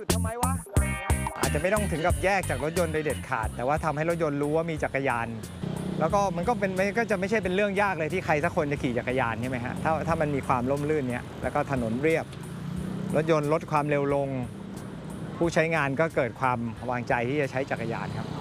ยุดทำไมวะอาจจะไม่ต้องถึงกับแยกจากรถยนต์โดยเด็ดขาดแต่ว่าทำให้รถยนต์รู้ว่ามีจักรยานแล้วก็มันก็จะไม่ใช่เป็นเรื่องยากเลยที่ใครสักคนจะขี่จักรยานใช่ไหมฮะถ้ามันมีความร่มรื่นเนี้ยแล้วก็ถนนเรียบรถยนต์ลดความเร็วลงผู้ใช้งานก็เกิดความวางใจที่จะใช้จักรยานครับ